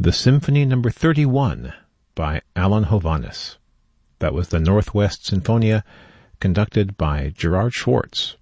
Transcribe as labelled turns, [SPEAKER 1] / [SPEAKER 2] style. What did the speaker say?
[SPEAKER 1] The Symphony No. 31 by Alan Hovhaness. That was the Northwest Sinfonia, conducted by Gerard Schwartz.